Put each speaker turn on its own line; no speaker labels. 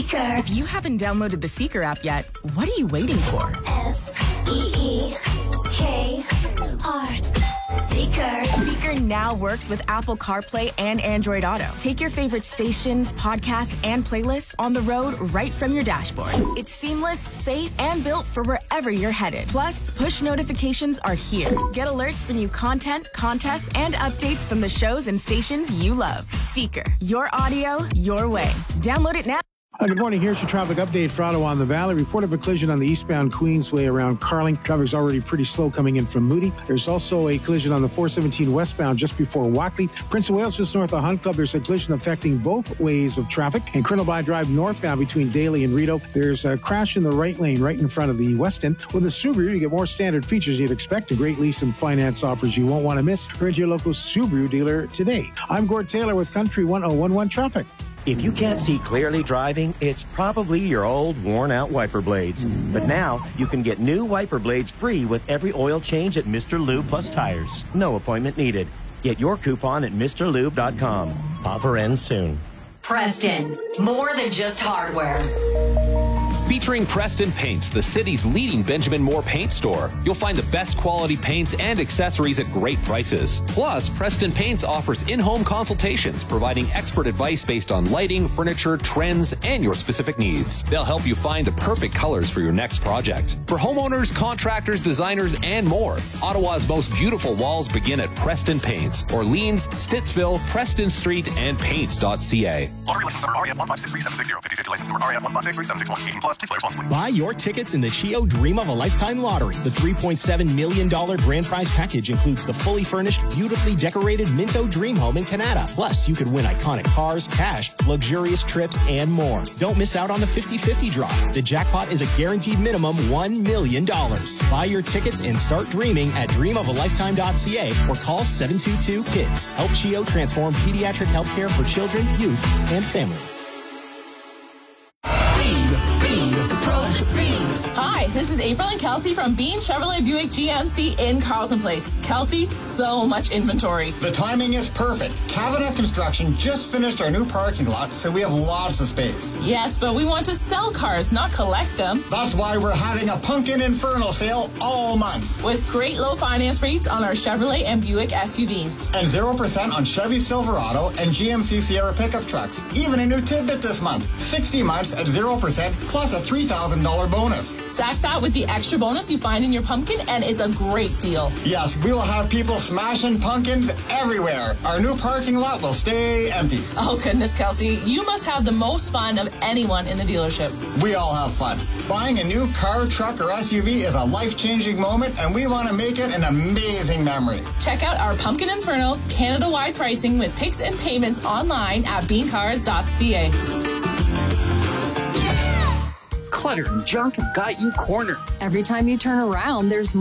Seeker.
If you haven't downloaded the Seeker app yet, what are you waiting for?
S-E-E-K-R. Seeker.
Seeker now works with Apple CarPlay and Android Auto. Take your favorite stations, podcasts, and playlists on the road right from your dashboard. It's seamless, safe, and built for wherever you're headed. Plus, push notifications are here. Get alerts for new content, contests, and updates from the shows and stations you love. Seeker. Your audio, your way. Download it now.
Good morning. Here's your traffic update for Ottawa on the Valley. Report of a collision on the eastbound Queensway around Carling. Traffic's already pretty slow coming in from Moody. There's also a collision on the 417 westbound just before Walkley. Prince of Wales just north of Hunt Club. There's a collision affecting both ways of traffic. And Colonel By Drive northbound between Daly and Rideau. There's a crash in the right lane right in front of the West End. With a Subaru, you get more standard features you'd expect. A great lease and finance offers you won't want to miss. Hurry to your local Subaru dealer today. I'm Gord Taylor with Country 1011 Traffic.
If you can't see clearly driving, it's probably your old, worn-out wiper blades. But now, you can get new wiper blades free with every oil change at Mr. Lube Plus Tires. No appointment needed. Get your coupon at MrLube.com. Offer ends soon.
Preston, more than just hardware.
Featuring Preston Paints, the city's leading Benjamin Moore paint store. You'll find the best quality paints and accessories at great prices. Plus, Preston Paints offers in-home consultations, providing expert advice based on lighting, furniture, trends, and your specific needs. They'll help you find the perfect colors for your next project. For homeowners, contractors, designers, and more, Ottawa's most beautiful walls begin at Preston Paints, Orleans, Stittsville, Preston Street, and paints.ca.
Lottery license number REF 1563760. 50/50 license number REF 1563761. 18 plus. Please play responsibly.
Buy your tickets in the Chio Dream of a Lifetime Lottery. The $3.7 million grand prize package includes the fully furnished, beautifully decorated Minto Dream Home in Canada. Plus, you could win iconic cars, cash, luxurious trips, and more. Don't miss out on the 50/50 draw. The jackpot is a guaranteed minimum $1 million. Buy your tickets and start dreaming at dreamofalifetime.ca or call 722-KIDS. Help Chio transform pediatric healthcare for children, youth, and families.
Hi, this is April and Kelsey from Bean Chevrolet Buick GMC in Carleton Place. Kelsey, so much inventory.
The timing is perfect. Cabinet Construction just finished our new parking lot, so we have lots of space.
Yes, but we want to sell cars, not collect them.
That's why we're having a Pumpkin Inferno sale all month.
With great low finance rates on our Chevrolet and Buick SUVs.
And 0% on Chevy Silverado and GMC Sierra pickup trucks. Even a new tidbit this month. 60 months at 0% plus a $3,000 bonus.
Stack that with the extra bonus you find in your pumpkin, and it's a great deal.
Yes, we will have people smashing pumpkins everywhere. Our new parking lot will stay empty.
Oh, goodness, Kelsey. You must have the most fun of anyone in the dealership.
We all have fun. Buying a new car, truck, or SUV is a life-changing moment, and we want to make it an amazing memory.
Check out our Pumpkin Inferno Canada-wide pricing with picks and payments online at beancars.ca.
Clutter and junk have got you cornered.
Every time you turn around, there's